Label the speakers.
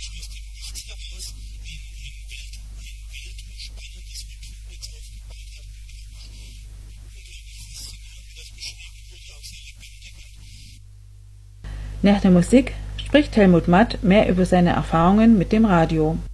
Speaker 1: Nach der Musik spricht Helmut Matt mehr über seine Erfahrungen mit dem Radio.